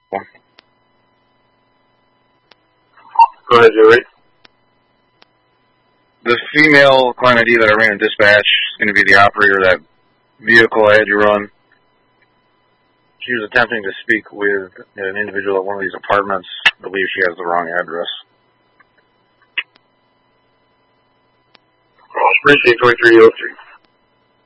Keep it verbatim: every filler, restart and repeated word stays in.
Go ahead, Joey. The female client I D that I ran in dispatch is going to be the operator of that vehicle I had you run. She was attempting to speak with an individual at one of these apartments. I believe she has the wrong address. Appreciate twenty-three oh three.